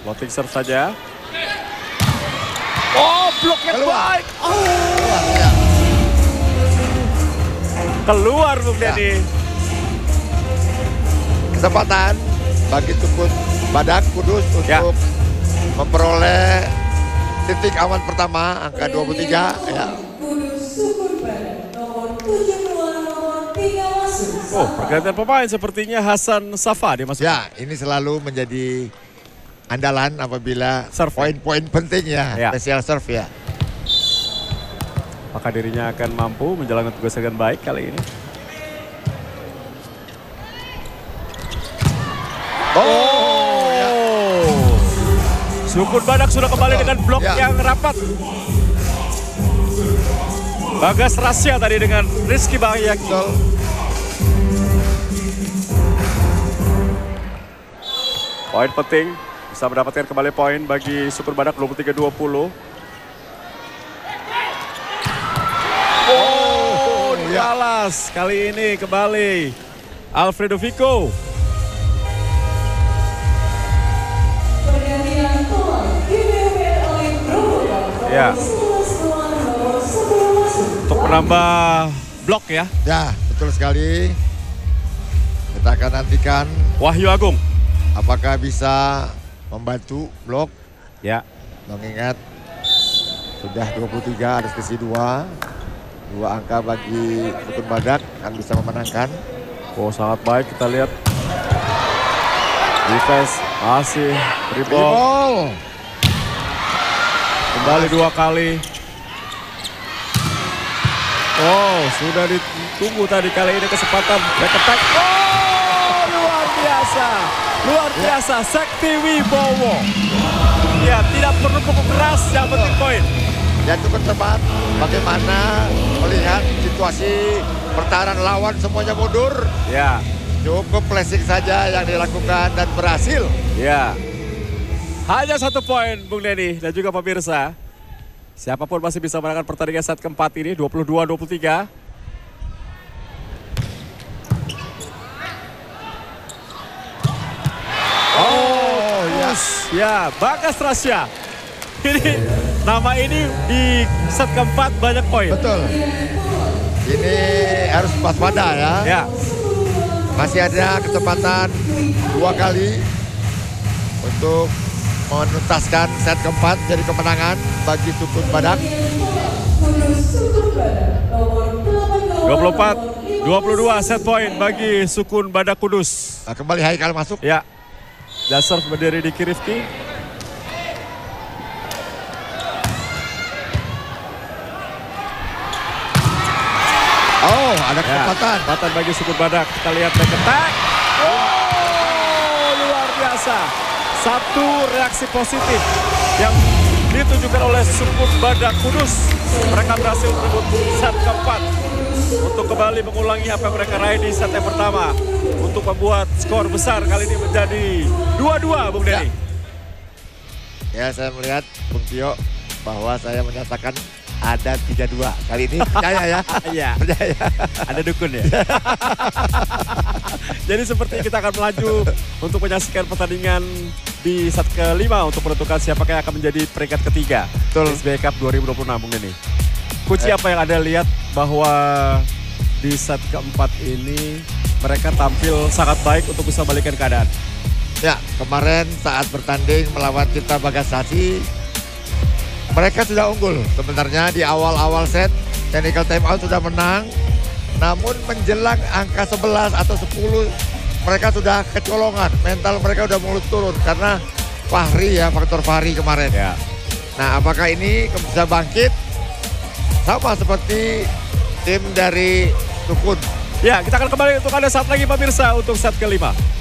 Floating serve saja. Oh, bloknya baik. Keluar, ya. Keluar Bung Denny. Kesempatan bagi Sukun Badak Kudus untuk memperoleh titik aman pertama, angka 23. Ya. Oh, pergantian pemain sepertinya Hasan Safa dia masuk. Ya, ini selalu menjadi andalan apabila Serve. poin-poin penting ya, special serve ya. Maka dirinya akan mampu menjalankan tugas dengan baik kali ini. Oh, ya. Sukun Badak sudah kembali dengan blok yang rapat. Bagas Rasya tadi dengan Rizky Bahyaki. Poin penting, bisa mendapatkan kembali poin bagi Sukun Badak 23-20. Oh, dibalas kali ini kembali Alfredo Vico. Ya. Untuk menambah blok ya. Ya, betul sekali. Kita akan nantikan Wahyu Agung. Apakah bisa membantu blok? Ya. Mengingat sudah 23 ada selisih 2 angka bagi Sukun Badak akan bisa memenangkan. Oh, sangat baik kita lihat. Defense masih dribble. Kembali 2 kali. Oh, sudah ditunggu tadi kali ini kesempatan back attack. Oh, luar biasa. Luar biasa, Sakti Wibowo. Ya, tidak perlu pukul keras, yang penting poin. Ya, cukup tepat. Bagaimana melihat situasi pertahanan lawan semuanya mundur. Ya. Cukup flashing saja yang dilakukan dan berhasil. Ya. Hanya 1 poin Bung Denny dan juga pemirsa. Siapapun masih bisa menangkan pertandingan set keempat ini, 22-23. Oh, yes. Ya, Bagas Rasya. Ini nama ini di set keempat banyak poin. Betul. Ini harus waspada ya. Ya. Masih ada kesempatan 2 kali untuk menuntaskan set keempat jadi kemenangan bagi Sukun Badak. 24-22 set point bagi Sukun Badak Kudus. Nah, kembali Haikal masuk. Ya. Dan serve berdiri di Rifki. Oh, ada kesempatan. Kesempatan bagi Sukun Badak. Kita lihat back attack. Oh, luar biasa. Satu reaksi positif yang ditunjukkan oleh Sukun Badak Kudus. Mereka berhasil merebut set keempat untuk kembali mengulangi apa yang mereka raih di set yang pertama. Untuk membuat skor besar kali ini menjadi 2-2, Bung Denny. Ya, saya melihat Bung Tio bahwa saya menyatakan ada 3-2 kali ini. Percaya ya? Iya. Percaya. Ada dukun ya? Jadi seperti kita akan melaju untuk menyaksikan pertandingan di set kelima untuk menentukan siapakah yang akan menjadi peringkat ketiga. Betul. SBI Cup 2026 Bung Denny. Coach, apa yang Anda lihat bahwa di set keempat ini mereka tampil sangat baik untuk bisa balikan keadaan? Ya, kemarin saat bertanding melawan Citra Bagasasi, mereka sudah unggul. Sebenarnya di awal-awal set, technical time out sudah menang. Namun menjelang angka 11 atau 10, mereka sudah kecolongan. Mental mereka sudah mulai turun karena Fahri ya, faktor Fahri kemarin. Ya. Nah, apakah ini bisa bangkit? Sama seperti tim dari Sukun. Ya, kita akan kembali untuk Anda saat lagi pemirsa untuk set kelima.